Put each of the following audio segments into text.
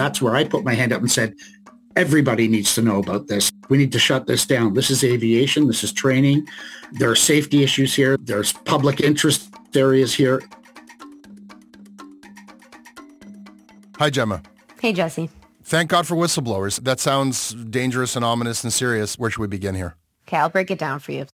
that's where I put my hand up and said, everybody needs to know about this. We need to shut this down. This is aviation. This is training. There are safety issues here. There's public interest areas here. Hi, Gemma. Hey, Jesse. Thank God for whistleblowers. That sounds dangerous and ominous and serious. Where should we begin here? Okay, I'll break it down for you.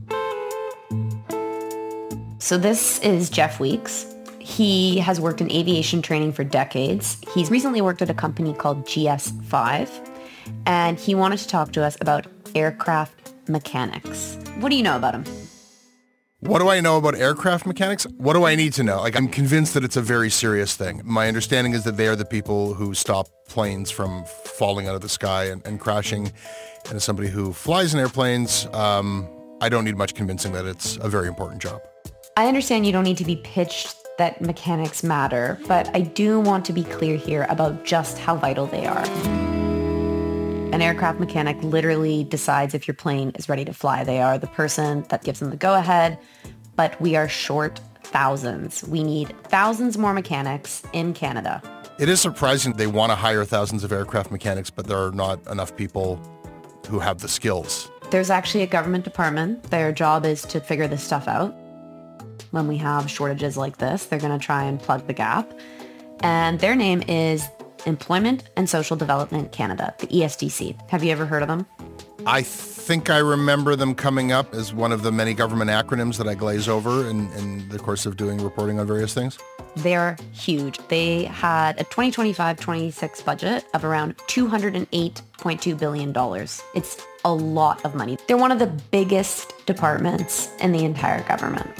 So this is Jeff Weeks. He has worked in aviation training for decades. He's recently worked at a company called GS5, and he wanted to talk to us about aircraft mechanics. What do you know about him? What do I know about aircraft mechanics? What do I need to know? I'm convinced that it's a very serious thing. My understanding is that they are the people who stop planes from falling out of the sky and crashing. And as somebody who flies in airplanes, I don't need much convincing that it's a very important job. I understand you don't need to be pitched that mechanics matter, but I do want to be clear here about just how vital they are. An aircraft mechanic literally decides if your plane is ready to fly. They are the person that gives them the go-ahead, but we are short thousands. We need thousands more mechanics in Canada. It is surprising they want to hire thousands of aircraft mechanics, but there are not enough people who have the skills. There's actually a government department. Their job is to figure this stuff out. When we have shortages like this, they're going to try and plug the gap. And their name is Employment and Social Development Canada, the ESDC. Have you ever heard of them? I think I remember them coming up as one of the many government acronyms that I glaze over in the course of doing reporting on various things. They're huge. They had a 2025-26 budget of around $208.2 billion. It's a lot of money. They're one of the biggest departments in the entire government.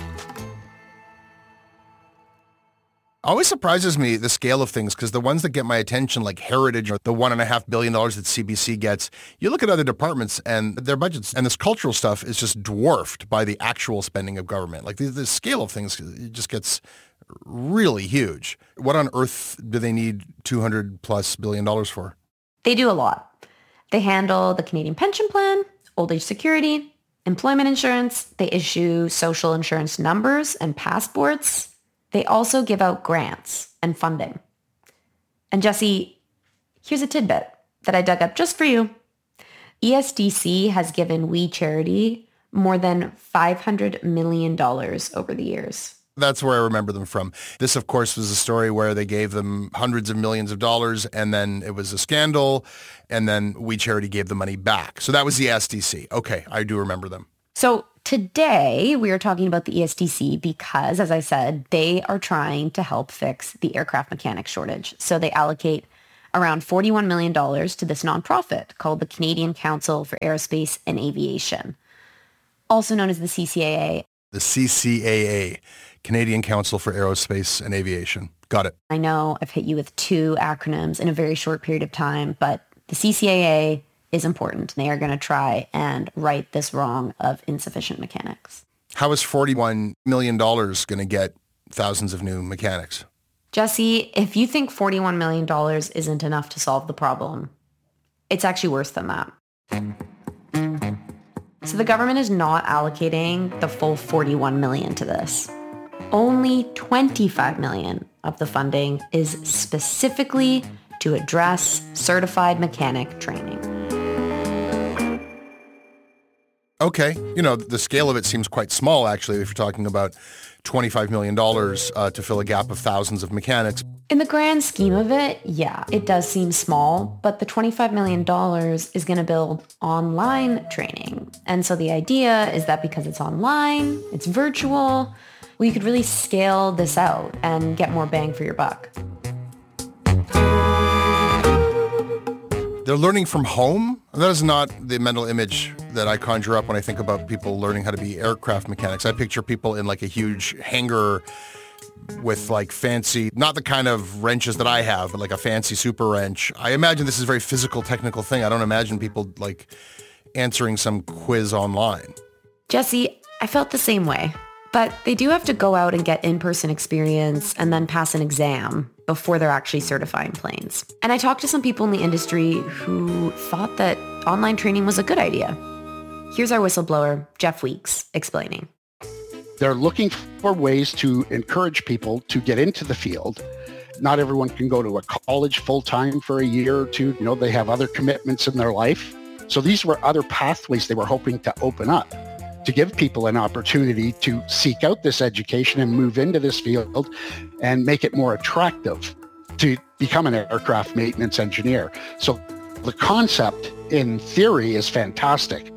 Always surprises me the scale of things, because the ones that get my attention, like Heritage or the $1.5 billion that CBC gets, you look at other departments and their budgets, and this cultural stuff is just dwarfed by the actual spending of government. Like the scale of things, it just gets really huge. What on earth do they need $200+ billion for? They do a lot. They handle the Canadian pension plan, old age security, employment insurance. They issue social insurance numbers and passports. They also give out grants and funding. And Jesse, here's a tidbit that I dug up just for you. ESDC has given We Charity more than $500 million over the years. That's where I remember them from. This, of course, was a story where they gave them hundreds of millions of dollars, and then it was a scandal, and then We Charity gave the money back. So that was the ESDC. Okay, I do remember them. So today we are talking about the ESDC because, as I said, they are trying to help fix the aircraft mechanic shortage. So they allocate around $41 million to this nonprofit called the Canadian Council for Aerospace and Aviation, also known as the CCAA. The CCAA, Canadian Council for Aerospace and Aviation. Got it. I know I've hit you with two acronyms in a very short period of time, but the CCAA is important. They are going to try and right this wrong of insufficient mechanics. How is $41 million going to get thousands of new mechanics? Jesse, if you think $41 million isn't enough to solve the problem, it's actually worse than that. So the government is not allocating the full $41 million to this. Only $25 million of the funding is specifically to address certified mechanic training. Okay. You know, the scale of it seems quite small, actually, if you're talking about $25 million to fill a gap of thousands of mechanics. In the grand scheme of it, yeah, it does seem small, but the $25 million is going to build online training. And so the idea is that because it's online, it's virtual, we could really scale this out and get more bang for your buck. They're learning from home? That is not the mental image that I conjure up when I think about people learning how to be aircraft mechanics. I picture people in like a huge hangar with like fancy, not the kind of wrenches that I have, but like a fancy super wrench. I imagine this is a very physical, technical thing. I don't imagine people like answering some quiz online. Jesse, I felt the same way. But they do have to go out and get in-person experience and then pass an exam before they're actually certifying planes. And I talked to some people in the industry who thought that online training was a good idea. Here's our whistleblower, Jeff Weeks, explaining. They're looking for ways to encourage people to get into the field. Not everyone can go to a college full-time for a year or two. They have other commitments in their life. So these were other pathways they were hoping to open up to give people an opportunity to seek out this education and move into this field and make it more attractive to become an aircraft maintenance engineer. So the concept in theory is fantastic.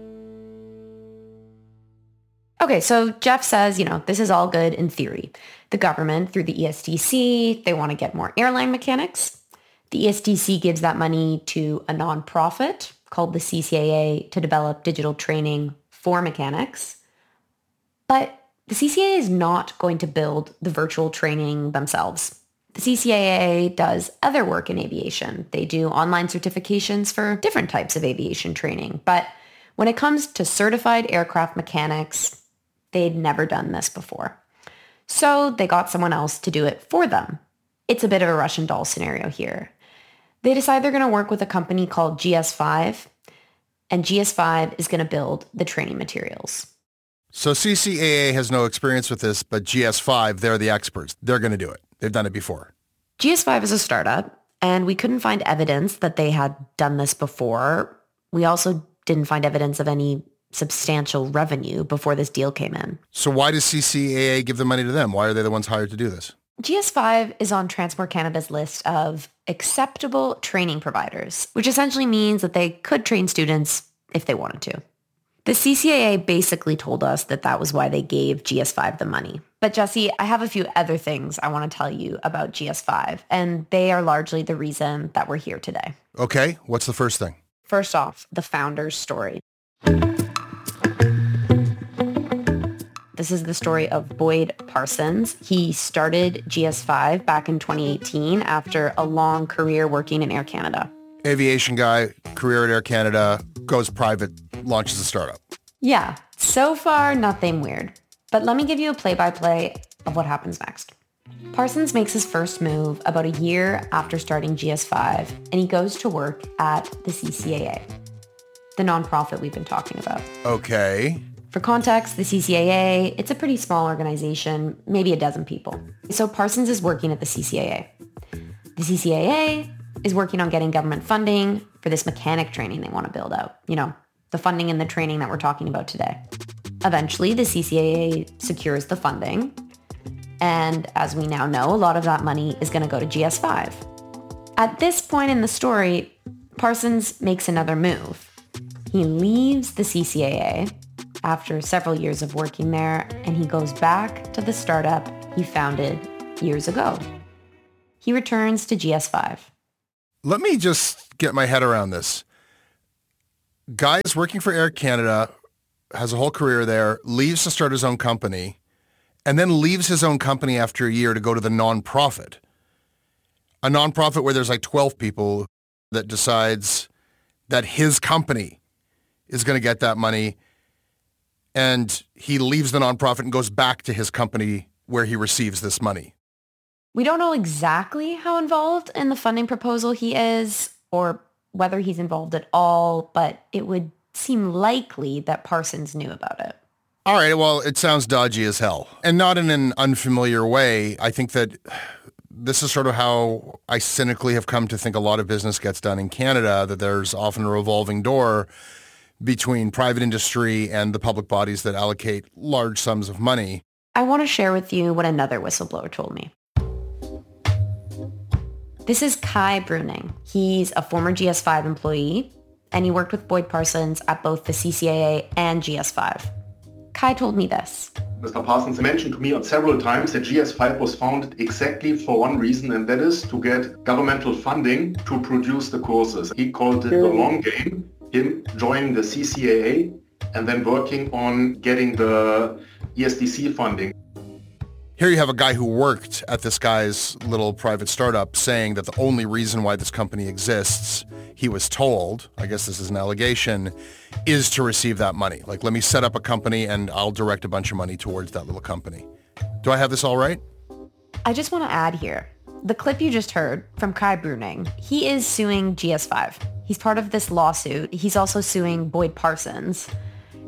Okay, so Jeff says, this is all good in theory. The government, through the ESTC, they want to get more airline mechanics. The ESTC gives that money to a nonprofit called the CCAA to develop digital training for mechanics. But the CCAA is not going to build the virtual training themselves. The CCAA does other work in aviation. They do online certifications for different types of aviation training. But when it comes to certified aircraft mechanics, they'd never done this before. So they got someone else to do it for them. It's a bit of a Russian doll scenario here. They decide they're going to work with a company called GS5, and GS5 is going to build the training materials. So CCAA has no experience with this, but GS5, they're the experts. They're going to do it. They've done it before. GS5 is a startup, and we couldn't find evidence that they had done this before. We also didn't find evidence of any substantial revenue before this deal came in. So why does CCAA give the money to them? Why are they the ones hired to do this? GS5 is on Transport Canada's list of acceptable training providers, which essentially means that they could train students if they wanted to. The CCAA basically told us that that was why they gave GS5 the money. But Jesse, I have a few other things I want to tell you about GS5, and they are largely the reason that we're here today. Okay, what's the first thing? First off, the founder's story. This is the story of Boyd Parsons. He started GS5 back in 2018 after a long career working in Air Canada. Aviation guy, career at Air Canada, goes private, launches a startup. Yeah, so far nothing weird. But let me give you a play-by-play of what happens next. Parsons makes his first move about a year after starting GS5, and he goes to work at the CCAA, the nonprofit we've been talking about. Okay. For context, the CCAA, it's a pretty small organization, maybe a dozen people. So Parsons is working at the CCAA. The CCAA is working on getting government funding for this mechanic training they want to build out. The funding and the training that we're talking about today. Eventually, the CCAA secures the funding. And as we now know, a lot of that money is going to go to GS5. At this point in the story, Parsons makes another move. He leaves the CCAA after several years of working there, and he goes back to the startup he founded years ago. He returns to GS5. Let me just get my head around this. Guy is working for Air Canada, has a whole career there, leaves to start his own company, and then leaves his own company after a year to go to the nonprofit. A nonprofit where there's like 12 people that decides that his company is going to get that money, and he leaves the nonprofit and goes back to his company where he receives this money. We don't know exactly how involved in the funding proposal he is or whether he's involved at all, but it would seem likely that Parsons knew about it. All right, well, it sounds dodgy as hell. And not in an unfamiliar way. I think that this is sort of how I cynically have come to think a lot of business gets done in Canada, that there's often a revolving door between private industry and the public bodies that allocate large sums of money. I want to share with you what another whistleblower told me. This is Kai Bruning. He's a former GS5 employee, and he worked with Boyd Parsons at both the CCAA and GS5. Kai told me this. Mr. Parsons mentioned to me on several times that GS5 was founded exactly for one reason, and that is to get governmental funding to produce the courses. He called it the long game, him joining the CCAA and then working on getting the ESTC funding. Here you have a guy who worked at this guy's little private startup saying that the only reason why this company exists, he was told, I guess this is an allegation, is to receive that money. Like, let me set up a company and I'll direct a bunch of money towards that little company. Do I have this all right? I just want to add here, the clip you just heard from Kai Bruning, he is suing GS5. He's part of this lawsuit. He's also suing Boyd Parsons.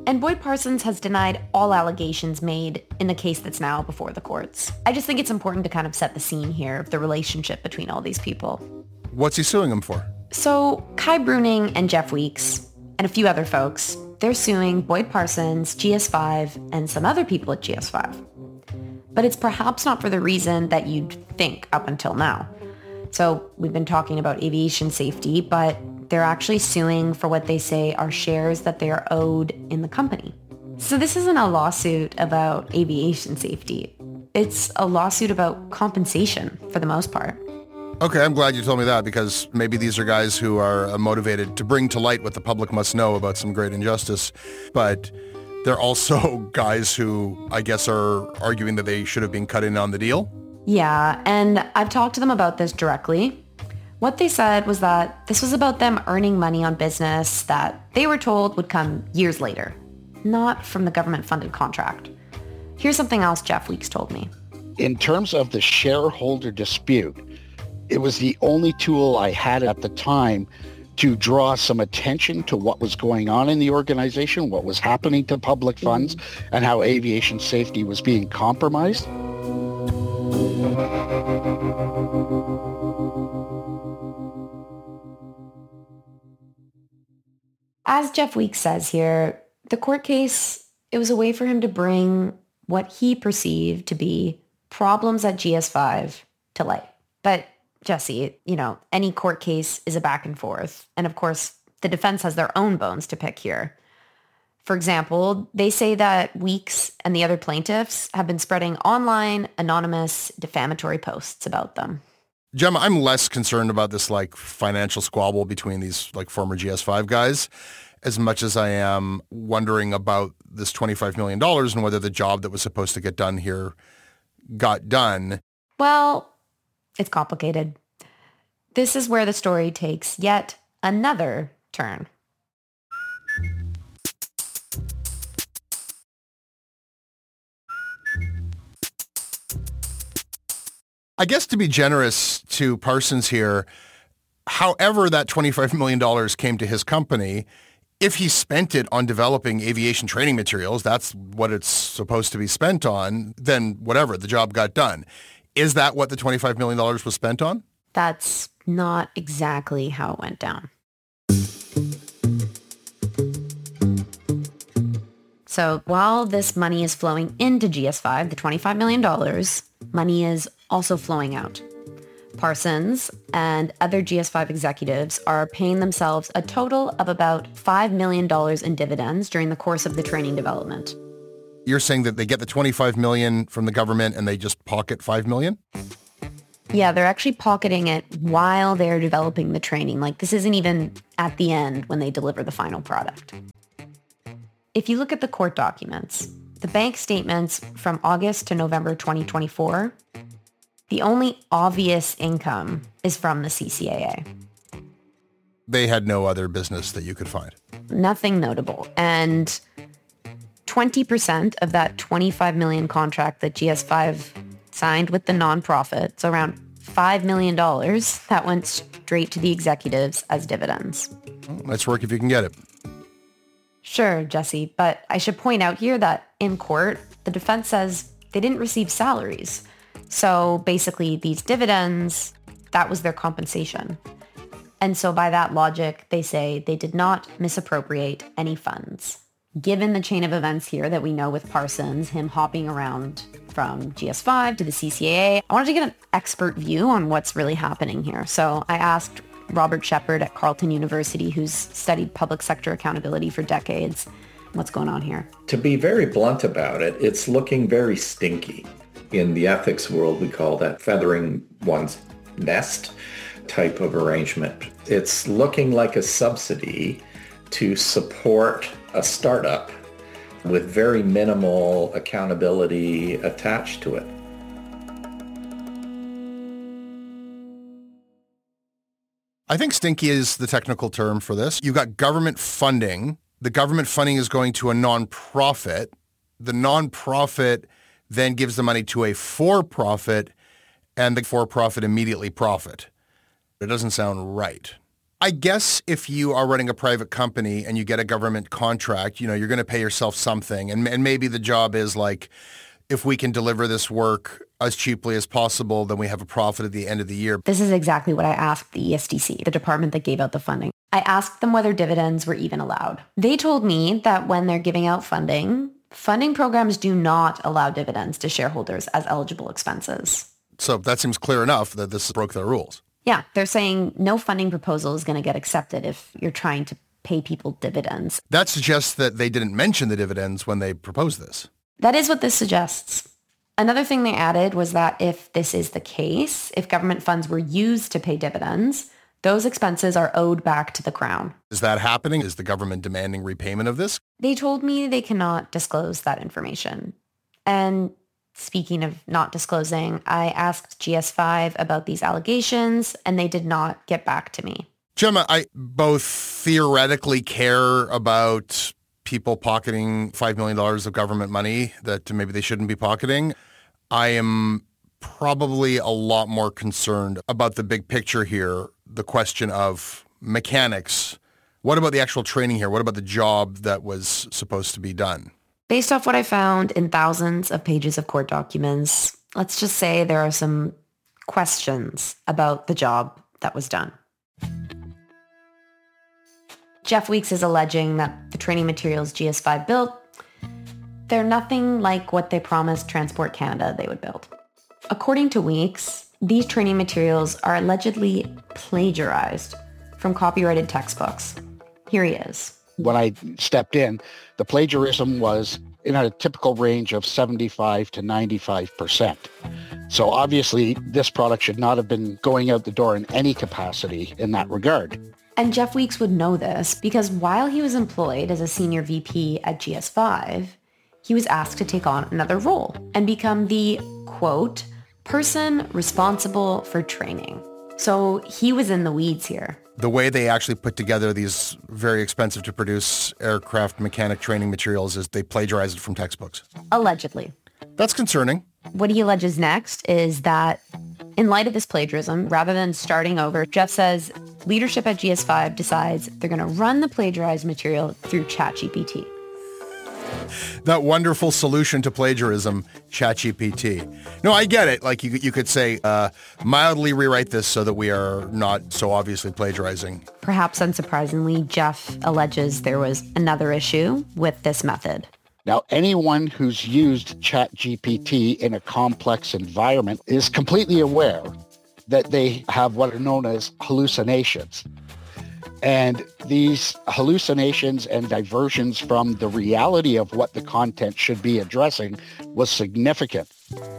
And Boyd Parsons has denied all allegations made in the case that's now before the courts. I just think it's important to kind of set the scene here of the relationship between all these people. What's he suing him for? So Kai Bruning and Jeff Weeks and a few other folks, they're suing Boyd Parsons, GS5, and some other people at GS5. But it's perhaps not for the reason that you'd think up until now. So we've been talking about aviation safety, but they're actually suing for what they say are shares that they are owed in the company. So this isn't a lawsuit about aviation safety. It's a lawsuit about compensation for the most part. Okay, I'm glad you told me that, because maybe these are guys who are motivated to bring to light what the public must know about some great injustice. But they're also guys who, I guess, are arguing that they should have been cut in on the deal. Yeah, and I've talked to them about this directly. What they said was that this was about them earning money on business that they were told would come years later, not from the government-funded contract. Here's something else Jeff Weeks told me. In terms of the shareholder dispute, it was the only tool I had at the time to draw some attention to what was going on in the organization, what was happening to public funds, and how aviation safety was being compromised. As Jeff Weeks says here, the court case, it was a way for him to bring what he perceived to be problems at GS5 to light. But Jesse, any court case is a back and forth. And of course, the defense has their own bones to pick here. For example, they say that Weeks and the other plaintiffs have been spreading online, anonymous, defamatory posts about them. Gemma, I'm less concerned about this financial squabble between these former GS5 guys as much as I am wondering about this $25 million and whether the job that was supposed to get done here got done. Well, it's complicated. This is where the story takes yet another turn. I guess to be generous to Parsons here, however that $25 million came to his company, if he spent it on developing aviation training materials, that's what it's supposed to be spent on, then whatever, the job got done. Is that what the $25 million was spent on? That's not exactly how it went down. So while this money is flowing into GS5, the $25 million, money is also flowing out. Parsons and other GS5 executives are paying themselves a total of about $5 million in dividends during the course of the training development. You're saying that they get the $25 million from the government and they just pocket $5 million? Yeah, they're actually pocketing it while they're developing the training. This isn't even at the end when they deliver the final product. If you look at the court documents, the bank statements from August to November 2024, the only obvious income is from the CCAA. They had no other business that you could find. Nothing notable. And 20% of that $25 million contract that GS5 signed with the nonprofit, so around $5 million, that went straight to the executives as dividends. Well, nice work if you can get it. Sure, Jesse, but I should point out here that in court, the defense says they didn't receive salaries. So basically these dividends, that was their compensation. And so by that logic, they say they did not misappropriate any funds. Given the chain of events here that we know with Parsons, him hopping around from GS5 to the CCAA, I wanted to get an expert view on what's really happening here. So I asked Robert Shepard at Carleton University, who's studied public sector accountability for decades, what's going on here. To be very blunt about it, it's looking very stinky. In the ethics world, we call that feathering one's nest type of arrangement. It's looking like a subsidy to support a startup with very minimal accountability attached to it. I think stinky is the technical term for this. You've got government funding. The government funding is going to a nonprofit. The nonprofit then gives the money to a for-profit, and the for-profit immediately profit. It doesn't sound right. I guess if you are running a private company and you get a government contract, you're going to pay yourself something. And maybe the job is like, if we can deliver this work as cheaply as possible, then we have a profit at the end of the year. This is exactly what I asked the ESDC, the department that gave out the funding. I asked them whether dividends were even allowed. They told me that when they're giving out funding programs do not allow dividends to shareholders as eligible expenses. So that seems clear enough that this broke their rules. Yeah, they're saying no funding proposal is going to get accepted if you're trying to pay people dividends. That suggests that they didn't mention the dividends when they proposed this. That is what this suggests. Another thing they added was that if this is the case, if government funds were used to pay dividends, those expenses are owed back to the Crown. Is that happening? Is the government demanding repayment of this? They told me they cannot disclose that information. And speaking of not disclosing, I asked GS5 about these allegations, and they did not get back to me. Gemma, I both theoretically care about people pocketing $5 million of government money that maybe they shouldn't be pocketing. I am probably a lot more concerned about the big picture here, the question of mechanics. What about the actual training here? What about the job that was supposed to be done? Based off what I found in thousands of pages of court documents, let's just say there are some questions about the job that was done. Jeff Weeks is alleging that the training materials GS5 built, they're nothing like what they promised Transport Canada they would build. According to Weeks, these training materials are allegedly plagiarized from copyrighted textbooks. Here he is. When I stepped in, the plagiarism was in a typical range of 75 to 95%. So obviously, this product should not have been going out the door in any capacity in that regard. And Jeff Weeks would know this because while he was employed as a senior VP at GS5, he was asked to take on another role and become the, quote, person responsible for training. So he was in the weeds here. The way they actually put together these very expensive to produce aircraft mechanic training materials is they plagiarize it from textbooks. Allegedly. That's concerning. What he alleges next is that in light of this plagiarism, rather than starting over, Jeff says leadership at GS5 decides they're going to run the plagiarized material through ChatGPT. That wonderful solution to plagiarism, ChatGPT. No, I get it. Like you could say, mildly rewrite this so that we are not so obviously plagiarizing. Perhaps unsurprisingly, Jeff alleges there was another issue with this method. Now, anyone who's used ChatGPT in a complex environment is completely aware that they have what are known as hallucinations. And these hallucinations and diversions from the reality of what the content should be addressing was significant.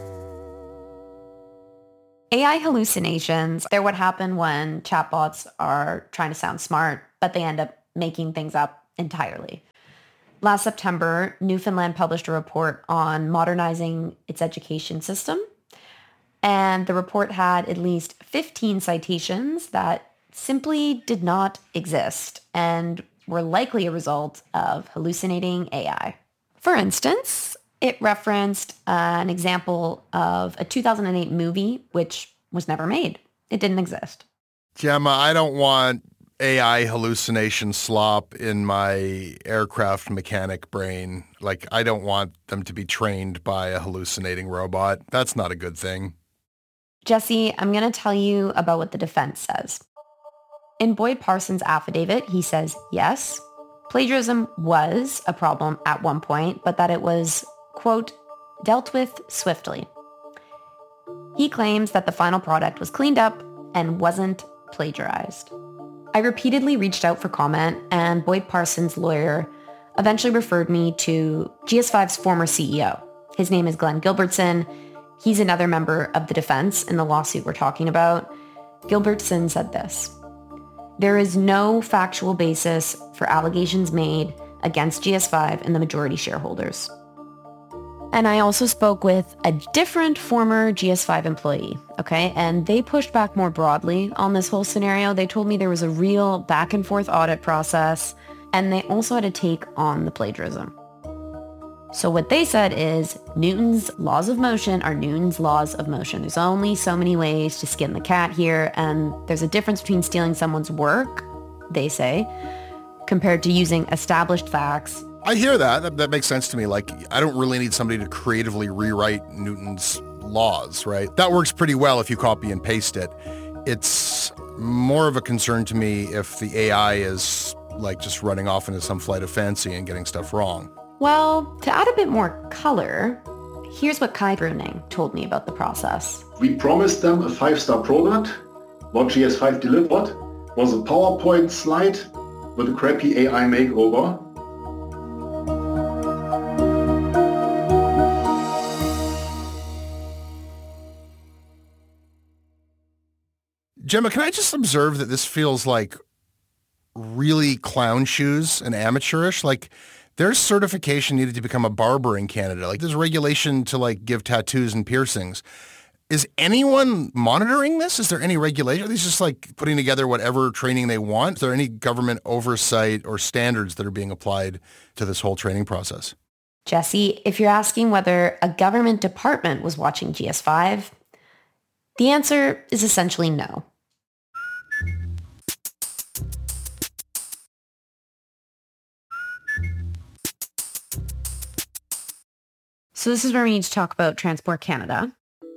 AI hallucinations, they're what happen when chatbots are trying to sound smart, but they end up making things up entirely. Last September, Newfoundland published a report on modernizing its education system. And the report had at least 15 citations that simply did not exist and were likely a result of hallucinating AI. For instance, it referenced an example of a 2008 movie which was never made. It didn't exist. Gemma, I don't want AI hallucination slop in my aircraft mechanic brain. Like, I don't want them to be trained by a hallucinating robot. That's not a good thing. Jesse, I'm going to tell you about what the defense says. In Boyd Parsons' affidavit, he says, yes, plagiarism was a problem at one point, but that it was, quote, dealt with swiftly. He claims that the final product was cleaned up and wasn't plagiarized. I repeatedly reached out for comment, and Boyd Parsons' lawyer eventually referred me to GS5's former CEO. His name is Glenn Gilbertson. He's another member of the defense in the lawsuit we're talking about. Gilbertson said this: there is no factual basis for allegations made against GS5 and the majority shareholders. And I also spoke with a different former GS5 employee, okay? And they pushed back more broadly on this whole scenario. They told me there was a real back and forth audit process, and they also had to take on the plagiarism. So what they said is Newton's laws of motion are Newton's laws of motion. There's only so many ways to skin the cat here, and there's a difference between stealing someone's work they say, compared to using established facts. I hear that. That makes sense to me. Like, I don't really need somebody to creatively rewrite Newton's laws, right? That works pretty well if you copy and paste it. It's more of a concern to me if the AI is like just running off into some flight of fancy and getting stuff wrong. Well, to add a bit more color, here's what Kai Bruning told me about the process. We promised them a 5-star product. What GS5 delivered was a PowerPoint slide with a crappy AI makeover. Gemma, can I just observe that this feels like really clown shoes and amateurish? Like, there's certification needed to become a barber in Canada. Like, there's regulation to like give tattoos and piercings. Is anyone monitoring this? Is there any regulation? Are these just like putting together whatever training they want? Is there any government oversight or standards that are being applied to this whole training process? Jesse, if you're asking whether a government department was watching GS5, the answer is essentially no. So this is where we need to talk about Transport Canada.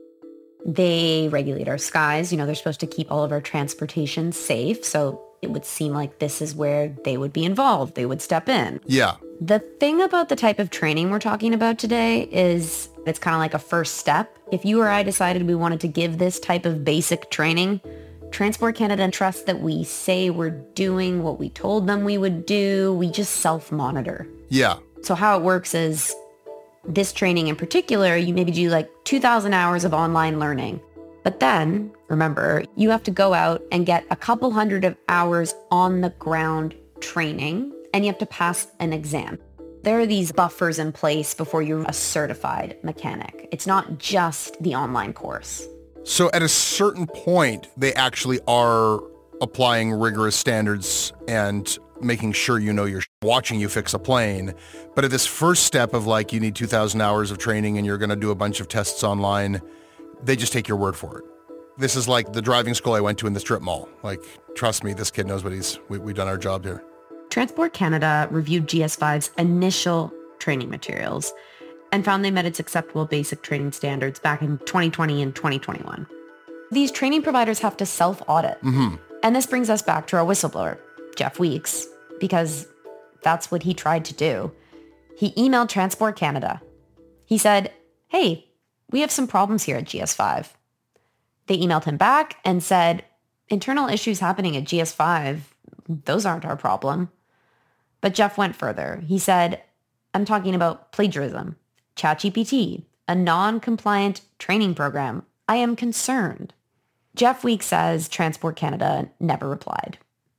They regulate our skies. You know, they're supposed to keep all of our transportation safe. So it would seem like this is where they would be involved. They would step in. Yeah. The thing about the type of training we're talking about today is it's kind of like a first step. If you or I decided we wanted to give this type of basic training, Transport Canada trusts that we say we're doing what we told them we would do. We just self-monitor. Yeah. So how it works is this training in particular, you maybe do like 2,000 hours of online learning. But then, remember, you have to go out and get a couple hundred of hours on the ground training, and you have to pass an exam. There are these buffers in place before you're a certified mechanic. It's not just the online course. So at a certain point, they actually are applying rigorous standards and making sure you know you're watching you fix a plane. But at this first step of like, you need 2,000 hours of training and you're going to do a bunch of tests online, they just take your word for it. This is like the driving school I went to in the strip mall. Like, trust me, this kid knows what we've done our job here. Transport Canada reviewed GS5's initial training materials and found they met its acceptable basic training standards back in 2020 and 2021. These training providers have to self-audit. Mm-hmm. And this brings us back to our whistleblower, Jeff Weeks, because that's what he tried to do. He emailed Transport Canada. He said, hey, we have some problems here at GS5. They emailed him back and said, internal issues happening at GS5, those aren't our problem. But Jeff went further. He said, I'm talking about plagiarism, ChatGPT, a non-compliant training program. I am concerned. Jeff Weeks says Transport Canada never replied.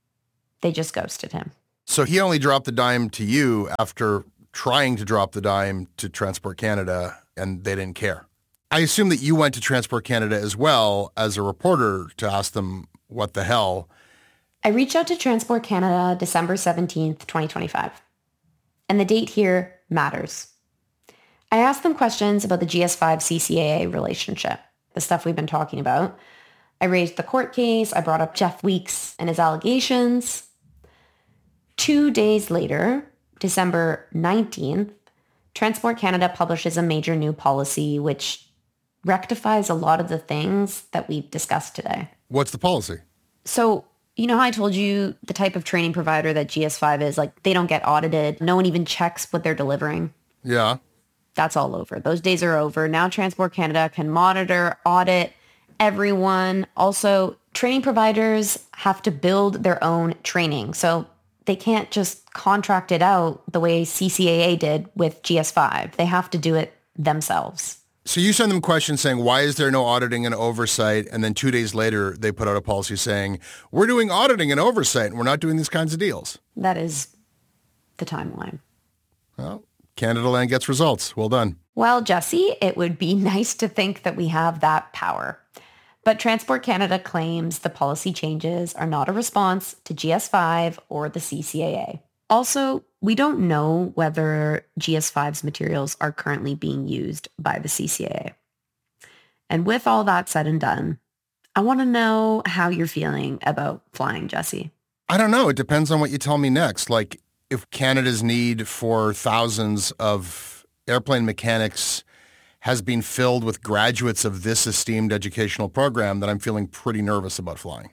They just ghosted him. So he only dropped the dime to you after trying to drop the dime to Transport Canada, and they didn't care. I assume that you went to Transport Canada as well as a reporter to ask them what the hell. I reached out to Transport Canada December 17th, 2025. And the date here matters. I asked them questions about the GS5 CCAA relationship, the stuff we've been talking about. I raised the court case. I brought up Jeff Weeks and his allegations. 2 days later, December 19th, Transport Canada publishes a major new policy which rectifies a lot of the things that we've discussed today. What's the policy? So, you know how I told you the type of training provider that GS5 is? Like, they don't get audited. No one even checks what they're delivering. Yeah. That's all over. Those days are over. Now Transport Canada can monitor, audit everyone. Also, training providers have to build their own training. So they can't just contract it out the way CCAA did with GS5. They have to do it themselves. So you send them questions saying, why is there no auditing and oversight? And then 2 days later, they put out a policy saying, we're doing auditing and oversight, and we're not doing these kinds of deals. That is the timeline. Well, Canada Land gets results. Well done. Well, Jesse, it would be nice to think that we have that power. But Transport Canada claims the policy changes are not a response to GS5 or the CCAA. Also, we don't know whether GS5's materials are currently being used by the CCAA. And with all that said and done, I want to know how you're feeling about flying, Jesse. I don't know. It depends on what you tell me next. Like, if Canada's need for thousands of airplane mechanics has been filled with graduates of this esteemed educational program, then I'm feeling pretty nervous about flying.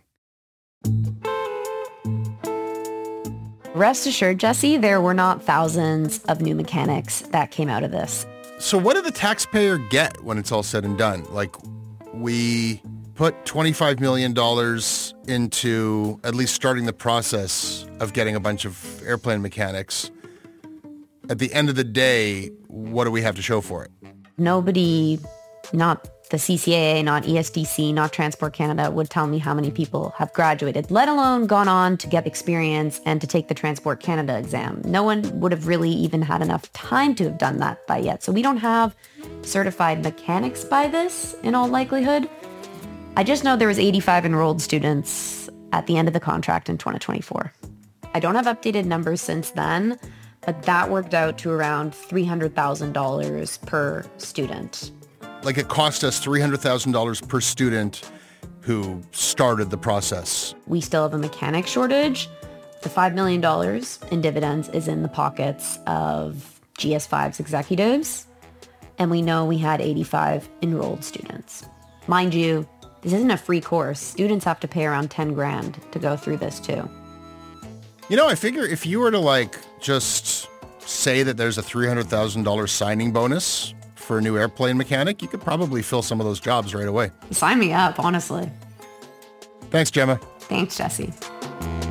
Rest assured, Jesse, there were not thousands of new mechanics that came out of this. So what did the taxpayer get when it's all said and done? Like, we put $25 million into at least starting the process of getting a bunch of airplane mechanics. At the end of the day, what do we have to show for it? Nobody, not the CCAA, not ESDC, not Transport Canada, would tell me how many people have graduated, let alone gone on to get experience and to take the Transport Canada exam. No one would have really even had enough time to have done that by yet. So we don't have certified mechanics by this, in all likelihood. I just know there was 85 enrolled students at the end of the contract in 2024. I don't have updated numbers since then, but that worked out to around $300,000 per student. Like, it cost us $300,000 per student who started the process. We still have a mechanic shortage. The $5 million in dividends is in the pockets of GS5's executives. And we know we had 85 enrolled students. Mind you, this isn't a free course. Students have to pay around 10 grand to go through this too. You know, I figure if you were to like just say that there's a $300,000 signing bonus for a new airplane mechanic, you could probably fill some of those jobs right away. Sign me up, honestly. Thanks, Gemma. Thanks, Jesse.